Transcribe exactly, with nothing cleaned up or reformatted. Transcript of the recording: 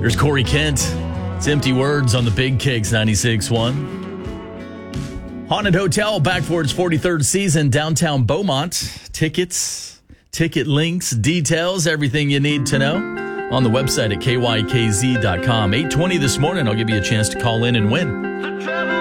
There's Corey Kent. It's Empty Words on the Big Kicks ninety-six point one. Haunted Hotel back for its forty-third season, downtown Beaumont. Tickets, ticket links, details, everything you need to know on the website at K Y K Z dot com. eight twenty this morning, I'll give you a chance to call in and win.